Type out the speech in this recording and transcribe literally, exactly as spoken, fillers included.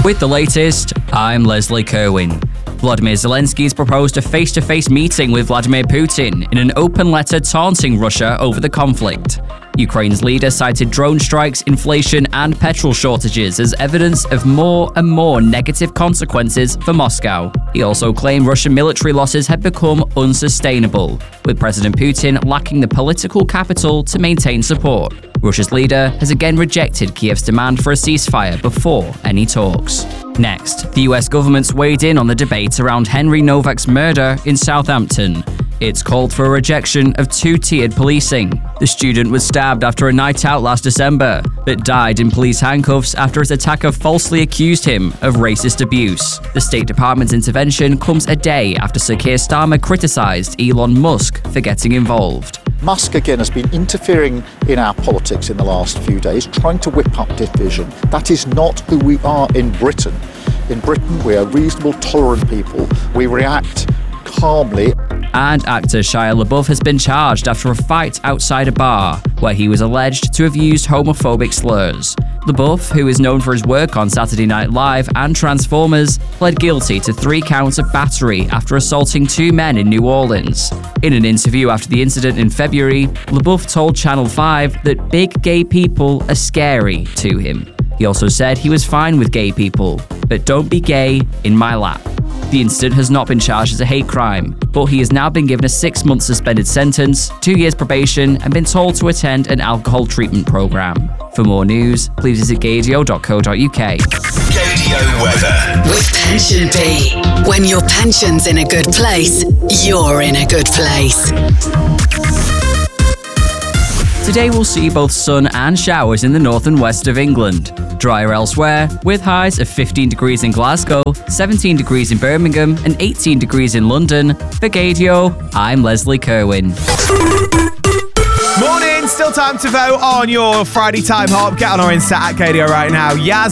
With the latest, I'm Leslie Kerwin. Vladimir Zelensky has proposed a face-to-face meeting with Vladimir Putin in an open letter taunting Russia over the conflict. Ukraine's leader cited drone strikes, inflation, and petrol shortages as evidence of more and more negative consequences for Moscow. He also claimed Russian military losses had become unsustainable, with President Putin lacking the political capital to maintain support. Russia's leader has again rejected Kiev's demand for a ceasefire before any talks. Next, the U S government's weighed in on the debate around Henry Novak's murder in Southampton. It's called for a rejection of two-tiered policing. The student was stabbed after a night out last December, but died in police handcuffs after his attacker falsely accused him of racist abuse. The State Department's intervention comes a day after Sir Keir Starmer criticised Elon Musk for getting involved. Musk, again, has been interfering in our politics in the last few days, trying to whip up division. That is not who we are in Britain. In Britain, we are reasonable, tolerant people. We react calmly. And actor Shia LaBeouf has been charged after a fight outside a bar, where he was alleged to have used homophobic slurs. LaBeouf, who is known for his work on Saturday Night Live and Transformers, pled guilty to three counts of battery after assaulting two men in New Orleans. In an interview after the incident in February, LaBeouf told Channel five that big gay people are scary to him. He also said he was fine with gay people, but don't be gay in my lap. The incident has not been charged as a hate crime, but he has now been given a six-month suspended sentence, two years probation, and been told to attend an alcohol treatment program. For more news, please visit gaydio dot co dot uk. Gaydio weather. With Pension P. When your pension's in a good place, you're in a good place. Today we'll see both sun and showers in the north and west of England. Drier elsewhere, with highs of fifteen degrees in Glasgow, seventeen degrees in Birmingham, and eighteen degrees in London. For Gaydio, I'm Leslie Kerwin. Morning, still time to vote on your Friday Time Hop. Get on our Insta at Gaydio right now. Yaz